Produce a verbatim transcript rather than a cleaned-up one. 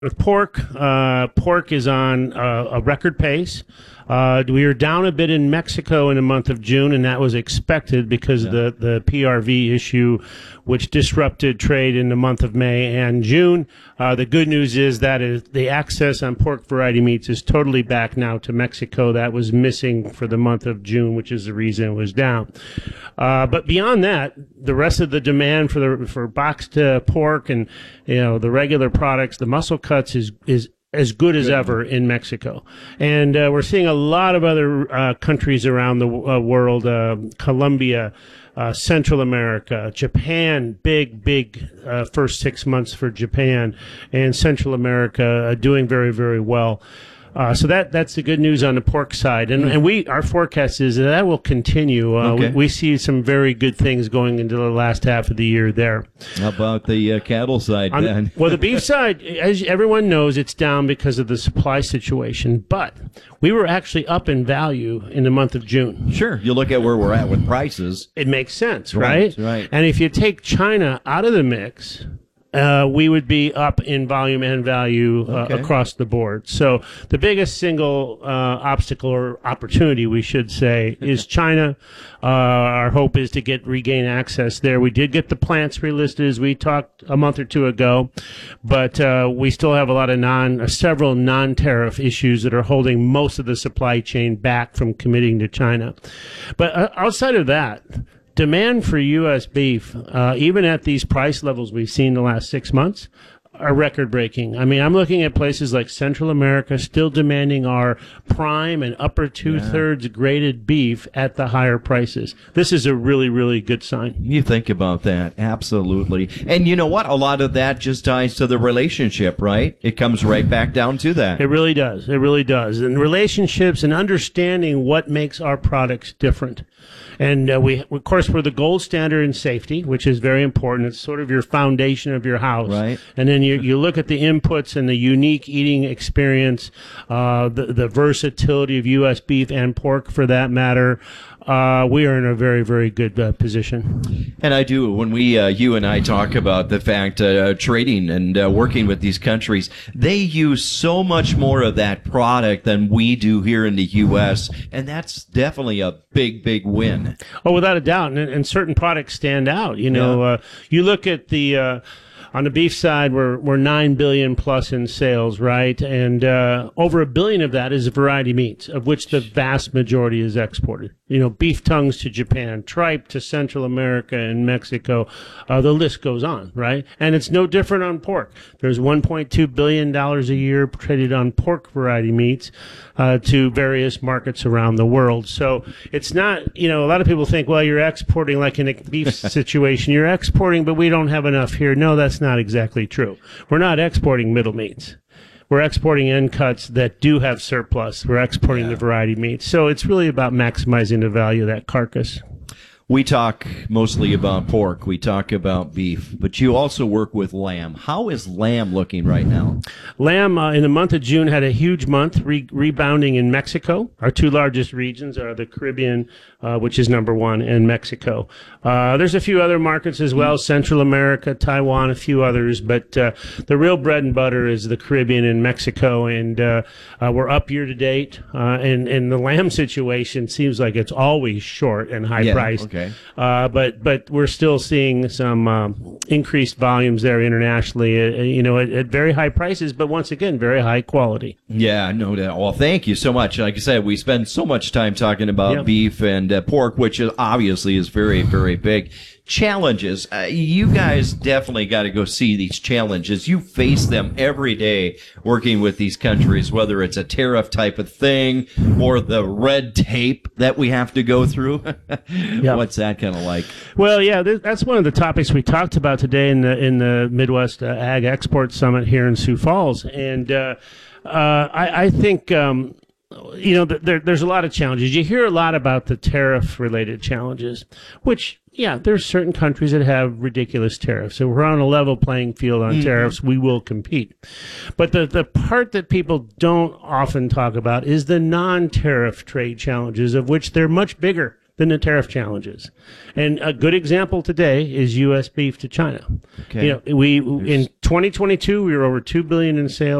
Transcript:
With pork, uh, pork is on uh, a record pace. Uh, we were down a bit in Mexico in the month of June, and that was expected because of Yeah. the, the P R V issue, which disrupted trade in the month of May and June. Uh, the good news is that is the access on pork variety meats is totally back now to Mexico. That was missing for the month of June, which is the reason it was down. Uh, but beyond that, the rest of the demand for the for boxed uh, pork and you know the regular products, the muscle cuts is is as good as ever in Mexico. And uh, we're seeing a lot of other uh, countries around the uh, world, uh, Colombia, uh, Central America, Japan, big, big uh, first six months for Japan, and Central America uh, doing very, very well. Uh, so that that's the good news on the pork side, and and we our forecast is that, that will continue. Uh, Okay. we, we see some very good things going into the last half of the year there. How about the uh, cattle side, On- then? well, the beef side, as everyone knows, it's down because of the supply situation. But we were actually up in value in the month of June. Sure. You look at where we're at with prices. It makes sense, Right, right? right. And if you take China out of the mix, uh, we would be up in volume and value uh, Okay. across the board. So the biggest single uh, obstacle or opportunity, we should say, is China. Uh, our hope is to get regain access there. We did get the plants relisted, as we talked a month or two ago, but uh, we still have a lot of non, uh, several non-tariff issues that are holding most of the supply chain back from committing to China. But uh, outside of that, demand for U S beef, uh, even at these price levels we've seen the last six months, are record-breaking. I mean, I'm looking at places like Central America still demanding our prime and upper two-thirds graded beef at the higher prices. This is a really, really good sign. You think about that. Absolutely. And you know what? A lot of that just ties to the relationship, right? It comes right back down to that. It really does. It really does. And relationships and understanding what makes our products different. And uh, we, of course, we're the gold standard in safety, which is very important. It's sort of your foundation of your house. Right. And then you, you look at the inputs and the unique eating experience, uh, the, the versatility of U S beef and pork, for that matter. Uh, we are in a very, very good uh, position. And I do, when we, uh, you and I talk about the fact, uh, trading and uh, working with these countries, they use so much more of that product than we do here in the U S, and that's definitely a big, big win. Oh, without a doubt. And, and certain products stand out. You know, Yeah. uh, you look at the, uh, on the beef side, we're, we're nine billion plus in sales, right? And, uh, over a billion of that is variety meats, of which the vast majority is exported. You know, beef tongues to Japan, tripe to Central America and Mexico. Uh, the list goes on, right? And it's no different on pork. There's one point two billion dollars a year traded on pork variety meats, uh, to various markets around the world. So it's not, you know, a lot of people think, well, you're exporting like in a beef situation. You're exporting, but we don't have enough here. No, that's not exactly true. We're not exporting middle meats. We're exporting end cuts that do have surplus. We're exporting the variety meats. So it's really about maximizing the value of that carcass. We talk mostly about pork. We talk about beef, but you also work with lamb. How is lamb looking right now? Lamb uh, in the month of June had a huge month, re- rebounding in Mexico. Our two largest regions are the Caribbean, uh, which is number one, and Mexico. Uh, there's a few other markets as well, Central America, Taiwan, a few others, but uh, the real bread and butter is the Caribbean and Mexico, and uh, uh, we're up year to date. Uh, and, and the lamb situation seems like it's always short and high Yeah, priced. okay. Uh, but but we're still seeing some um, increased volumes there internationally, uh, you know, at, at very high prices, but once again, very high quality. Yeah, no doubt. Well, thank you so much. Like I said, we spend so much time talking about Yep. beef and uh, pork, which is obviously is very, very big. Challenges. Uh, you guys definitely got to go see these challenges. You face them every day working with these countries, whether it's a tariff type of thing or the red tape that we have to go through. What's that kind of like? Well, yeah, th- that's one of the topics we talked about today in the in the Midwest uh, Ag Export Summit here in Sioux Falls, and uh, uh, I, I think. Um, You know, th- there, there's a lot of challenges. You hear a lot about the tariff-related challenges, which, yeah, there's certain countries that have ridiculous tariffs. So we're on a level playing field on tariffs. We will compete. But the, the part that people don't often talk about is the non-tariff trade challenges, of which they're much bigger than the tariff challenges. And a good example today is U S beef to China. Okay. You know, we in twenty twenty-two we were over two billion in sales.